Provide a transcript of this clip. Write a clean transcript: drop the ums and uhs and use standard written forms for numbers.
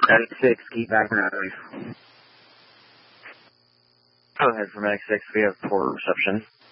96, keep back around. Go ahead for Medic 6, we have poor reception.